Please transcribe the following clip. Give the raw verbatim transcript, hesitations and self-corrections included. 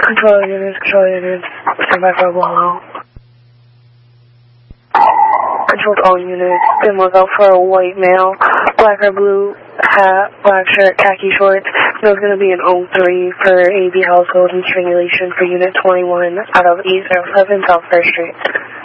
Control units, control units, stand by for Oklahoma. Control to all units, been lookout for a white male, black or blue hat, black shirt, khaki shorts. There's going to be an oh three for A B household and strangulation for Unit twenty-one out of eight oh seven South First Street.